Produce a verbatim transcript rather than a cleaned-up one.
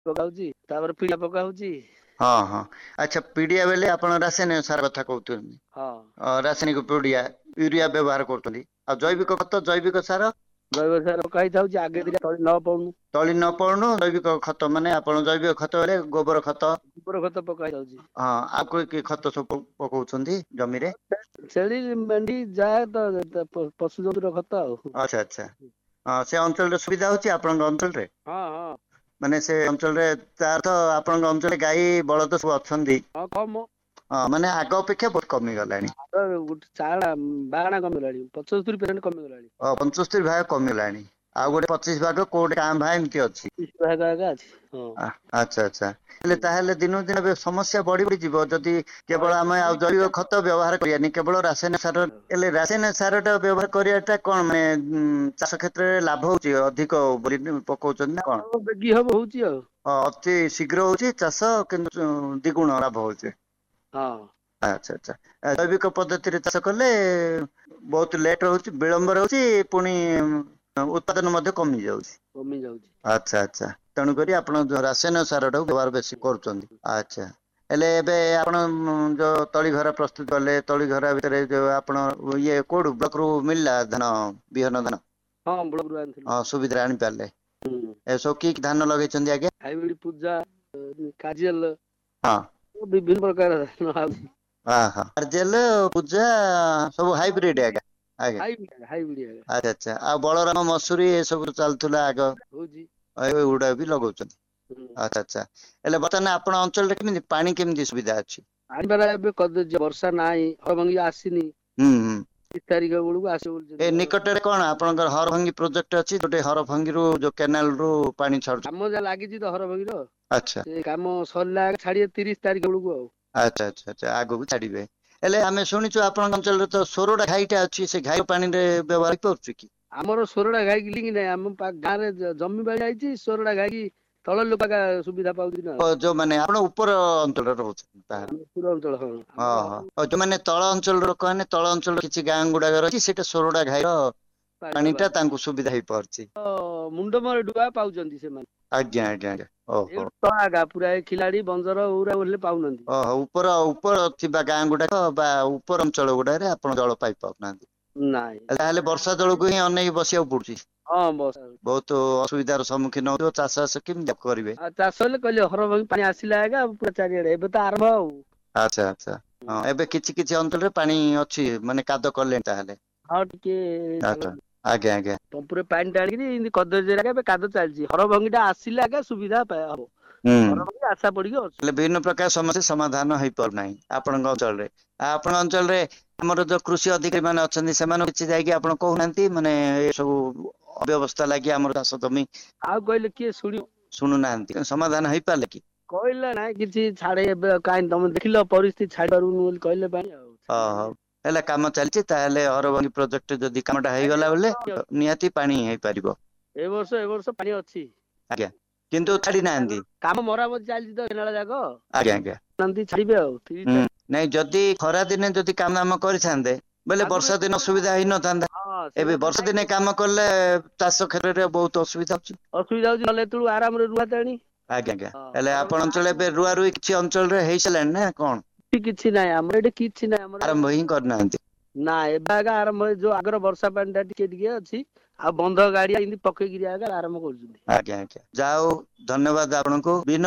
ପକାଉଛି ତାପରେ ପିଡା ପକାଉଛି। ହଁ ହଁ ଆଚ୍ଛା ପିଡିଆ ବେଲେ ଆପଣ ରାସାୟନିକ ସାର କଥା କହୁଛନ୍ତି। ହଁ ଅ ରାସାୟନିକ ପିଡିଆ ୟୁରିଆ ବ୍ୟବହାର କରୁଛନ୍ତି ଆଉ ଜୈବିକ ଖତ ଜୈବିକ ସାର। ଜୈବ ସାର ପକା ହେଇଥାଉଛି ଆଗେ ଦିଟା ତଳି ନ ପଡୁନୁ। ତଳି ନ ପଡୁଣୁ ଜୈବିକ ଖତ ମାନେ ଆପଣ ଜୈବିକ ଖତ ହେଲେ ଗୋବର ଖତ। ଗୋବର ଖତ ପକା ହେଇଯାଉଛି। ହଁ ଆଉ କି କି ଖତ ସବୁ ପକଉଛନ୍ତି ଜମିରେ। ଛେଳି ମେଣ୍ଢି ଯାହା ତ ପଶୁ ଜନ୍ତୁର ଖତ ଆଉ। ଆଚ୍ଛା ଆଚ୍ଛା ହଁ ସେ ଅଞ୍ଚଳରେ ସୁବିଧା ହଉଛି ଆପଣଙ୍କ ଅଞ୍ଚଳରେ। ହଁ ହଁ। ମାନେ ସେ ଅଞ୍ଚଳରେ ତାର ତ ଆପଣଙ୍କ ଅଞ୍ଚଳରେ ଗାଈ ବଳଦ ସବୁ ଅଛନ୍ତି। ହଁ କମ। ହଁ ମାନେ ଆଗ ଅପେକ୍ଷା ବହୁତ କମିଗଲାଣି। ଗୋଟେ ଚାହାଣା ବାହାଣା କମିଗଲାଣି ପଚସ୍ତରୀ ପରସେଣ୍ଟ କମିଗଲାଣି। ଅ ପଞ୍ଚସ୍ତରୀ ଭାଗ କମିଲାଣି ଆଉ ଗୋଟେ ପଚିଶ ଭାଗ କୋଉଠି କାଁ ଭାଁ ଏମିତି ଅଛି। ଭାଗ ଆଗ ଅଛି ହଁ। ଆ ଆଚ୍ଛା ଆଚ୍ଛା ହେଲେ ତାହେଲେ ଦିନକୁ ଦିନ ଏବେ ସମସ୍ୟା ବଢି ବଢି ଯିବ ଯଦି କେବଳ ଆମେ ଆଉ ହଁ ଜୈବିକ ଖତ ବ୍ୟବହାର କରିବାନି କେବଳ ରାସାୟନିକ ସାର ହେଲେ ରାସାୟନିକ ସାର ଟା ବ୍ୟବହାର କରିବାଟା କଣ ମାନେ ଉ ଚାଷ କ୍ଷେତ୍ରରେ ଲାଭ ହଉଛି ଅଧିକ ବୋଲି ପକଉଛନ୍ତି ନା କଣ? ବେଗି ହବ ହଉଛି ଆଉ। ହଁ ଅତି ଶୀଘ୍ର ହଉଛି ଚାଷ କିନ୍ତୁ ଦିଗୁଣ ଲାଭ ହଉଛି। ହଁ। ଆଚ୍ଛା ଆଚ୍ଛା ଜୈବିକ ପଦ୍ଧତିରେ ଚାଷ କଲେ ବହୁତ ଲେଟ୍ ରହୁଛି ବିଳମ୍ବରେ ହଉଛି ପୁଣି ଉତ୍ପାଦନ ମଧ୍ୟ କମି ଯାଉଛି। କମି ଯାଉଛି। ଆଚ୍ଛା ଆଚ୍ଛା ତେଣୁକରି ଆପଣ ରାସାୟନିକ ସାର ଟାକୁ ବ୍ୟବହାର ବେଶୀ କରୁଛନ୍ତି ଆଚ୍ଛା। ହେଲେ ଏବେ ଆପଣ ଯୋଉ ତଳି ଘର ପ୍ରସ୍ତୁତ କଲେ ତଳି ଘର ଭିତରେ ଯୋଉ ଆପଣ ଇଏ କୋଉଠୁ ବ୍ଲକ ରୁ ମିଳିଲା ଧାନ ବିହନ ଧାନ। ହଁ ବ୍ଳକରୁ ଆଣିଥିଲୁ। ହଁ ସୁବିଧାରେ ଆଣିପାରିଲେ ହୁଁ ଏସବୁ କି କି ଧାନ ଲଗେଇଛନ୍ତି ଆଜ୍ଞା। ହାଇବ୍ରିଡ ପୂଜା କାଜଲ ହଁ ବିଭିନ୍ନ ପ୍ରକାର ଧାନ ଆଉଛି। ଅହୋ କାରଜେଲ ପୂଜା ସବୁ ହାଇବ୍ରିଡ ଆଜ୍ଞା ଆଜ୍ଞା। ହାଇବ୍ରିଡ ହାଇବ୍ରିଡ ଆଚ୍ଛା ଆଚ୍ଛା ଆଉ ବଳରାମ ମସୁରୀ ଏ ସବୁ ଚାଲୁଥିଲା ଆଗ ହଉଛି। ଏଗୁଡା ବି ଲଗଉଛନ୍ତି ହୁଁ ଆଚ୍ଛା ଆଚ୍ଛା। ହେଲେ ବର୍ତ୍ତମାନ ଆପଣ ଅଞ୍ଚଳରେ କେମିତି ପାଣି କେମିତି ସୁବିଧା ଅଛି। ପାଣିପାଗ ଏବେ କରିଦେଇଛି ବର୍ଷା ନାହିଁ ହଳ ଭାଙ୍ଗି ଆସିନି। ହୁଁ ହୁଁ। ଏକ ତାରିଖ ବେଳକୁ ଆସିବ ବୋଲି ଏ ନିକଟରେ କଣ ଆପଣଙ୍କର ହରଭଙ୍ଗୀ ପ୍ରୋଜେକ୍ଟ ଅଛି ଗୋଟେ ହରଭଙ୍ଗୀରୁ ଯୋଉ କେନାଲ ରୁ ପାଣି ଛାଡୁଛି କାମ ଯାହା ଲାଗିଛି ତ ହରଭଙ୍ଗୀର ଆଚ୍ଛା ସେ କାମ ସରିଲା ଛାଡିବେ ତିରିଶ ତାରିଖ ବେଳକୁ ଆଉ। ଆଚ୍ଛା ଆଚ୍ଛା ଆଚ୍ଛା ଆଗକୁ ଛାଡିବେ ହେଲେ ଆମେ ଶୁଣିଛୁ ଆପଣଙ୍କ ଅଞ୍ଚଳରେ ତ ସୋରଡା ଘାଇଟା ଅଛି ସେ ଘାଇ ପାଣିରେ ବ୍ୟବହାର ହେଇପାରୁଛି କି? ଆମର ସୋରଡା ଘାଇକି ଲିଙ୍କ୍ ନାହିଁ ଆମ ଗାଁରେ ଜମି ବାଡି ଯାଇଛି ସୋରଡା ଘାଇକି ତଳ ଲୋକ ସୁବିଧା ପାଉଛି ନା ଓ ଆଉ। ଯୋଉମାନେ ଆପଣ ଉପର ଅଞ୍ଚଳରେ ରହୁଛନ୍ତି ତାହେଲେ ଆମ ପୁର ଅଞ୍ଚଳ ହଁ ଆମର ଓହୋ। ଆଉ ଯୋଉମାନେ ତଳ ଅଞ୍ଚଳ ଲୋକମାନେ ତଳ ଅଞ୍ଚଳ କିଛି ଗାଁ ଗୁଡାକର ଅଛି ସେଇଟା ସୋରଡା ଘାଇର ପାଣି ଟା ତାଙ୍କୁ ସୁବିଧା ହେଇପାରୁଛି। ତ ମୁଣ୍ଡ ମରେ ଡୁବା ପାଉଛନ୍ତି ସେମାନେ। ଆଜ୍ଞା ଆଜ୍ଞା ଆଜ୍ଞା ଓହୋ। ତଳା ପୁରା ଏ ଖିଲାଡି ବଞ୍ଜର ଉରା ଉରଲେ ପାଉନାହାନ୍ତି। ଓହୋ ଉପର ଉପର ଥିବା ଗାଁ ଗୁଡାକ ବା ଉପର ଅଞ୍ଚଳ ଗୁଡାକରେ ଆପଣ ଜଳ ପାଇ ପାରୁନାହାନ୍ତି। ନାଇଁ ତାହେଲେ ବର୍ଷା ଜଳକୁ ହିଁ ଅନେଇକି ବସିବାକୁ ପଡୁଛି। ହଁ ବସ ବହୁତ ଅସୁବିଧାର ସମ୍ମୁଖୀନ ହଉଥିବ ଚାଷ ବାସ କେମିତି କରିବେ? ଆଉ ଚାଷ ହେଲେ କହିଲେ ହର ପାଣି ଆସିଲା ଆଜ୍ଞା ପୁରା ଚାରିଆଡେ ଏବେ ତ ଆରମ୍ଭ ଆଉ। ଆଚ୍ଛା ଆଚ୍ଛା ହଁ ଏବେ କିଛି କିଛି ଅଞ୍ଚଳରେ ପାଣି ଅଛି ମାନେ କାଦୁଅ କଲେଣି ତାହେଲେ। ହଁ ଟିକେ ଆଚ୍ଛା ଆଜ୍ଞା ଆଜ୍ଞା ପମ୍ପରେ ପାଣି ଟାଣିକିରି ଏମିତି କରିଦେଇ କାଦୁଅ ଚାଲିଛି ହର ଭଙ୍ଗୀ ଟା ଆସିଲେ ଆଗେ ସୁବିଧା ହବ। ହୁଁ ହରଭଙ୍ଗୀ ଆଶା ପଡିକି ଅଛୁ। ହେଲେ ବିଭିନ୍ନ ପ୍ରକାର ସମସ୍ୟା ସମାଧାନ ହେଇପାରୁନାହିଁ ଆପଣଙ୍କ ଅଞ୍ଚଳରେ ଆଉ ଆପଣଙ୍କ ଅଞ୍ଚଳରେ ଆମର ଯୋଉ କୃଷି ଅଧିକାରୀ ମାନେ ଅଛନ୍ତି ସେମାନେ କିଛି ଯାଇକି ଆପଣ କହୁନାହାନ୍ତି ମାନେ ଏ ସବୁ ଅବ୍ୟବସ୍ଥା ଲାଗି ଆମର ଚାଷ ଜମି ଆଉ କହିଲେ କିଏ ଶୁଣିବ। ଶୁଣୁନାହାନ୍ତି ସମାଧାନ ହେଇପାରିଲେ କି? କହିଲେ ନାଇଁ କିଛି ଛାଡେ ଏବେ କାହିଁକି ତମେ ଦେଖିଲ ପରିସ୍ଥିତି ଛାଡି ପାରୁନୁ ବୋଲି କହିଲେ ପାଣି ଆଉ। ଓ ହଉ ଛାଡିଦେଲେ ହେଲା କାମ ଚାଲିଛି ତାହେଲେ ହରଭଙ୍ଗୀ ପ୍ରୋଜେକ୍ଟ ଯଦି କାମଟା ଆଜ୍ଞା ହେଇଗଲା ଏ ବୋଲେ ବର୍ଷ ନିହାତି ପାଣି ହେଇପାରିବ। ଏ ବର୍ଷ ଏ ବର୍ଷ ପାଣି ଅଛି। ଆଜ୍ଞା କିନ୍ତୁ ଛାଡି ନାହାନ୍ତି କାମ ମରାମତି ଚାଲିଛି ତ କେନାଳ ଯାକ ଆଜ୍ଞା ଆଜ୍ଞା ଛାଡିବେ ଆଉ ତିରିଶ ହୁଁ ତାରିଖ ନାଇଁ ଯଦି ଖରା ଦିନେ ଯଦି କାମ ଦାମ କରିଥାନ୍ତେ ବୋଇଲେ ଆଗରୁ ବର୍ଷା ଦିନ ଅସୁବିଧା ହେଇନଥାନ୍ତା ହଁ ଏବେ ସେମାନେ ବର୍ଷା ଦିନେ କାମ କଲେ ଚାଷ କ୍ଷେତ୍ରରେ ବହୁତ ଅସୁବିଧା ହଉଛି। ଅସୁବିଧା ହଉଛି ନହେଲେ ଏତେଳୁ ଆରାମରେ ରୁଆନ୍ତାଣି। ଆଜ୍ଞା ଆଜ୍ଞା ହେଲେ ଆପଣ ଅଞ୍ଚଳ ଏବେ ରୁଆ ରୁଇ କିଛି ଅଞ୍ଚଳରେ ହେଇସାରିଲାଣି ନା କଣ? କିଛି ନାହିଁ ଆମର ଏଠି କିଛି ନାହିଁ ଆମର ଆରମ୍ଭ ହିଁ କରିନାହାନ୍ତି ନା ଏବେ ଆଗା ଆରମ୍ଭ ଯୋଉ ଆଗର ବର୍ଷା ପାଣି ଟା ଟିକେ ଟିକେ ଅଛି ଆଉ ବନ୍ଧ ଗାଡିଆ ଏମିତି ପକେଇକିରି ଆରମ୍ଭ କରୁଛନ୍ତି। ଆଜ୍ଞା ଆଜ୍ଞା ଯାହା ହଉ ଧନ୍ୟବାଦ ଆପଣଙ୍କୁ ବିଭିନ୍ନ